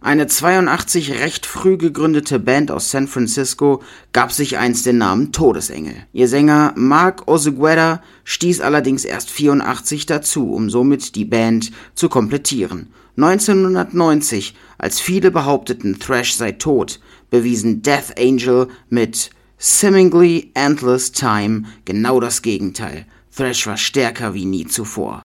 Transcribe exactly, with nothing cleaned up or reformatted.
Eine zweiundachtzig recht früh gegründete Band aus San Francisco gab sich einst den Namen Todesengel. Ihr Sänger Mark Oseguera stieß allerdings erst vierundachtzig dazu, um somit die Band zu komplettieren. neunzehnhundertneunzig, als viele behaupteten, Thrash sei tot, bewiesen Death Angel mit Seemingly Endless Time genau das Gegenteil. Thrash war stärker wie nie zuvor.